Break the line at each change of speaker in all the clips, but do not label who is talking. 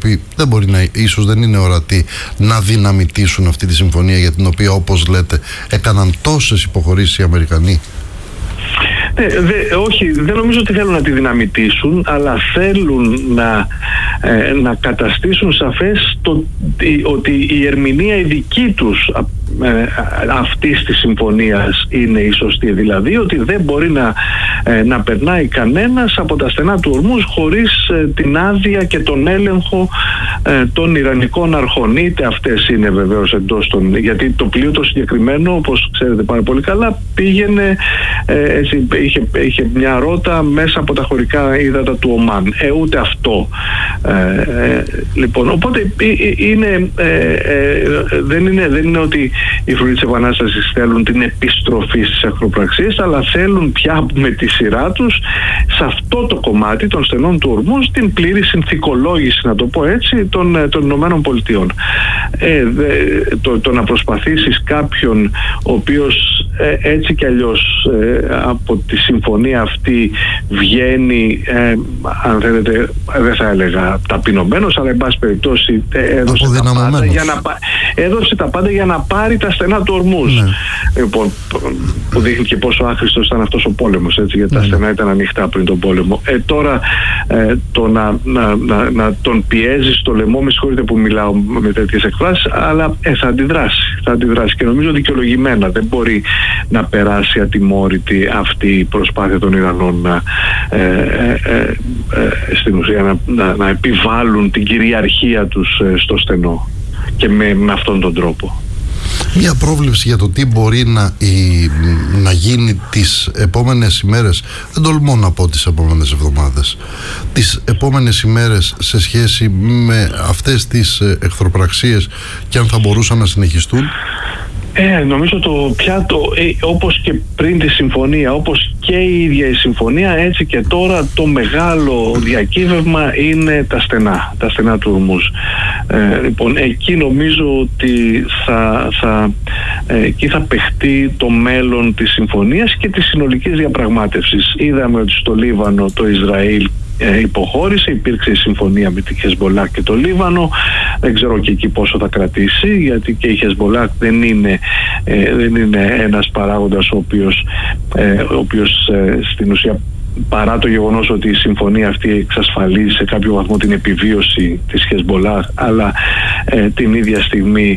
Επίτροποι δεν μπορεί ίσως δεν είναι ορατοί να δυναμητήσουν αυτή τη συμφωνία, για την οποία, όπως λέτε, έκαναν τόσες υποχωρήσεις οι Αμερικανοί?
Όχι, δεν νομίζω ότι θέλουν να τη δυναμητήσουν, αλλά θέλουν να καταστήσουν σαφές ότι η ερμηνεία η δική τους αυτής της συμφωνίας είναι η σωστή. Δηλαδή ότι δεν μπορεί να περνάει κανένας από τα στενά του Ορμούζ χωρίς την άδεια και τον έλεγχο των Ιρανικών αρχών. Είτε αυτές είναι βεβαίως εντός των... Γιατί το πλοίο το συγκεκριμένο, όπως ξέρετε πάρα πολύ καλά, πήγαινε, είχε μια ρότα μέσα από τα χωρικά ύδατα του Ομάν. Ούτε αυτό. Λοιπόν, οπότε δεν είναι ότι οι φρουροί της Επανάστασης θέλουν την επιστροφή στις εχθροπραξίες, αλλά θέλουν πια με τη σειρά τους σε αυτό το κομμάτι των στενών του Ορμούζ την πλήρη συνθηκολόγηση, να το πω έτσι, των Ηνωμένων Πολιτειών. Το να προσπαθήσεις κάποιον ο οποίος έτσι κι αλλιώς από τη συμφωνία αυτή βγαίνει, αν θέλετε, δεν θα έλεγα ταπεινωμένος, αλλά εν πάση περιπτώσει έδωσε τα πάντα για να πάρει τα στενά του Ορμούζ. Ναι. Λοιπόν, που δείχνει και πόσο άχρηστος ήταν αυτός ο πόλεμος, έτσι, γιατί τα στενά ήταν ανοιχτά πριν τον πόλεμο. Τώρα το να τον πιέζει στο λαιμό, με συγχωρείτε που μιλάω με τέτοιες εκφράσεις, αλλά θα αντιδράσει και νομίζω δικαιολογημένα. Δεν μπορεί να περάσει ατιμόρυτη αυτή η προσπάθεια των Ιρανών στην ουσία να επιβάλλουν την κυριαρχία τους στο στενό και με αυτόν τον τρόπο.
Μια πρόβλεψη για το τι μπορεί να γίνει τις επόμενες ημέρες, δεν τολμώ να πω τις επόμενες εβδομάδες, τις επόμενες ημέρες, σε σχέση με αυτές τις εχθροπραξίες, και αν θα μπορούσαν να συνεχιστούν?
Νομίζω όπως και πριν τη συμφωνία, όπως και η ίδια η συμφωνία, έτσι και τώρα το μεγάλο διακύβευμα είναι τα στενά του Ορμούζ. Λοιπόν, εκεί νομίζω ότι εκεί θα παιχτεί το μέλλον της συμφωνίας και της συνολικής διαπραγμάτευσης. Είδαμε ότι στο Λίβανο το Ισραήλ υποχώρησε, υπήρξε η συμφωνία με τη Χεσμπολάχ και το Λίβανο. Δεν ξέρω και εκεί πόσο θα κρατήσει, γιατί και η Χεσμπολάχ δεν είναι ένας παράγοντας ο οποίος στην ουσία, παρά το γεγονός ότι η συμφωνία αυτή εξασφαλίζει σε κάποιο βαθμό την επιβίωση της Χεσμπολάχ, αλλά την ίδια στιγμή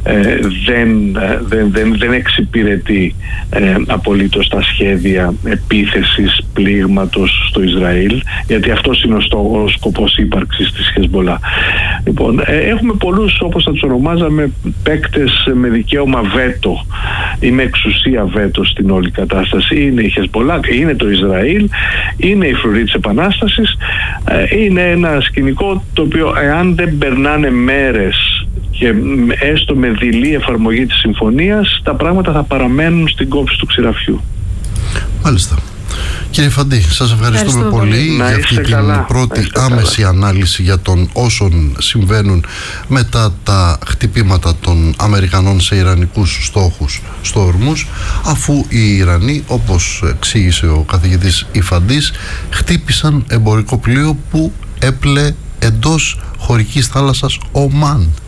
δεν εξυπηρετεί απολύτως τα σχέδια επίθεσης πλήγματος στο Ισραήλ, γιατί αυτός είναι ο σκοπός ύπαρξης της Χεσμπολάχ. Λοιπόν, έχουμε πολλούς, όπως θα τους ονομάζαμε, παίκτες με δικαίωμα βέτο ή με εξουσία βέτο στην όλη κατάσταση. Είναι η Χεσμπολάχ, είναι το Ισραήλ, είναι οι φρουροί της Επανάστασης. Είναι ένα σκηνικό το οποίο, εάν δεν περνάνε μέρες και έστω με δειλή εφαρμογή της συμφωνίας, τα πράγματα θα παραμένουν στην κόψη του ξηραφιού.
Μάλιστα. Κύριε Φαντή, σας ευχαριστούμε πολύ για αυτή την πρώτη άμεση ανάλυση για των όσων συμβαίνουν μετά τα χτυπήματα των Αμερικανών σε ιρανικούς στόχους στο Ορμούζ, αφού οι Ιρανοί, όπως εξήγησε ο καθηγητής Ιφαντής, χτύπησαν εμπορικό πλοίο που έπλε εντός χωρικής θάλασσας Ομάν.